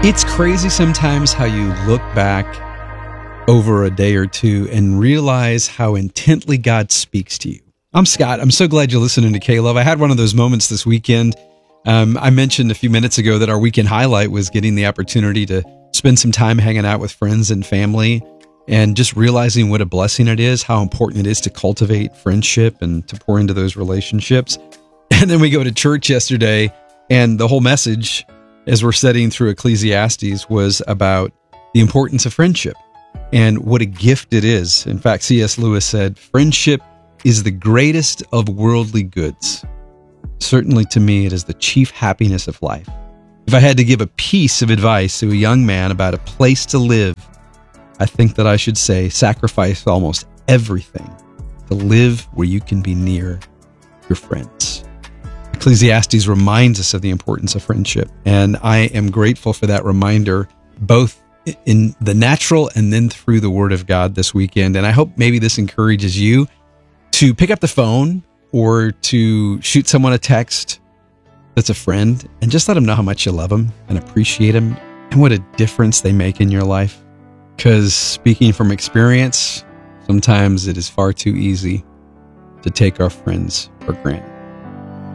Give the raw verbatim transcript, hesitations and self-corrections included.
It's crazy sometimes how you look back over a day or two and realize how intently God speaks to you. I'm Scott. I'm so glad you're listening to K-Love. I had one of those moments this weekend. Um, I mentioned a few minutes ago that our weekend highlight was getting the opportunity to spend some time hanging out with friends and family and just realizing what a blessing it is, how important it is to cultivate friendship and to pour into those relationships. And then we go to church yesterday, and the whole message, as we're studying through Ecclesiastes, was about the importance of friendship and what a gift it is. In fact, C S Lewis said, "Friendship is the greatest of worldly goods. Certainly to me, it is the chief happiness of life. If I had to give a piece of advice to a young man about a place to live, I think that I should say sacrifice almost everything to live where you can be near your friends." Ecclesiastes reminds us of the importance of friendship, and I am grateful for that reminder, both in the natural and then through the Word of God this weekend. And I hope maybe this encourages you to pick up the phone or to shoot someone a text that's a friend and just let them know how much you love them and appreciate them and what a difference they make in your life. Because speaking from experience, sometimes it is far too easy to take our friends for granted.